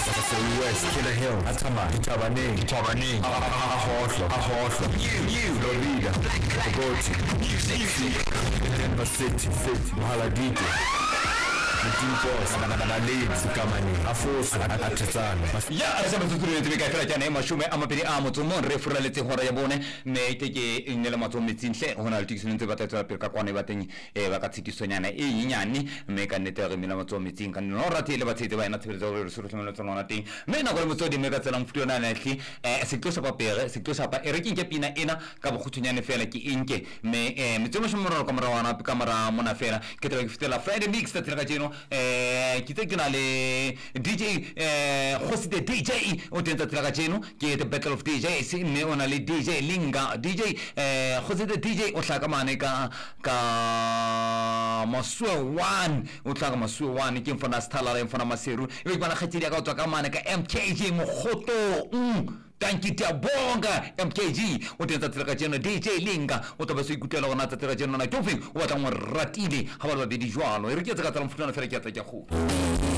West, Killer Hill, Atama, Itabaning, Ahoshlo, Florida, Bogoti, Denver City, Mahaladiti, Boss, Leeds, Kamani, Afoso, Atisana. Ya, asema tuturi tumika fira jana mashume ama pili amutumo refuralete hora yabone me teke inela matomi tinse hona altikisune tebata perka kwane batenyi bakati kisonyana yinyani me kanete remila matomi tinka norati le batete ba inatere zo surutemo tona ting me na kwa mutodi me ka tsela mfuto na nahli sektosa pa pere sektosa pa erekinke pina ina ka bokhutunyane fela ki inke me metsemo shomoro kamera wana kamera mona fela ketela kifitela Friday mix tatela jeno kitekina le DJ hosted DJ otenta tlaga cheno ki the battle of DJ sinne ona le DJ linga DJ hosted DJ otlaga mane ka masua one otlaga masua one ki mfana stala le mfana maseru ibe bana khatiri ka otlaga mane ka MKG mohoto Thank you bonga MKG otenta tlaga cheno DJ linga otabaso ikutela ona tlaga cheno na tofi wata ratili habala bidi jwalo iriketa ka tlamfuna fera kyata kya khu